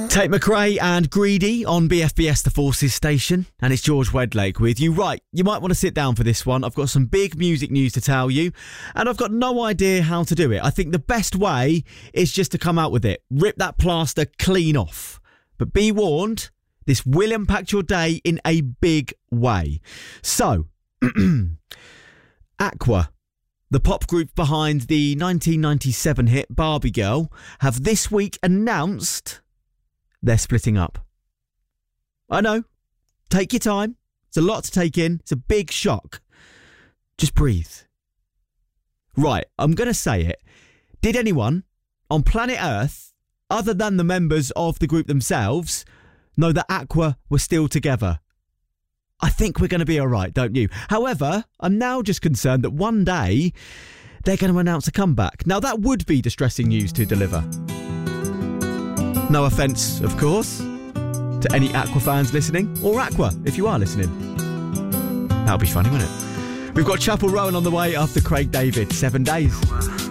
Tate McRae and Greedy on BFBS, the Forces station. And it's George Wedlake with you. Right, you might want to sit down for this one. I've got some big music news to tell you, and I've got no idea how to do it. I think the best way is just to come out with it. Rip that plaster clean off. But be warned, this will impact your day in a big way. So, Aqua, the pop group behind the 1997 hit Barbie Girl, have this week announced they're splitting up. I know. Take your time. It's a lot to take in. It's a big shock. Just breathe. Right, I'm going to say it. Did anyone on planet Earth, other than the members of the group themselves, know that Aqua were still together? I think we're going to be all right, don't you? However, I'm now just concerned that one day they're going to announce a comeback. Now, that would be distressing news to deliver. No offence, of course, to any Aqua fans listening, or Aqua, if you are listening. That'll be funny, won't it? We've got Chapel Rowan on the way after Craig David. 7 days.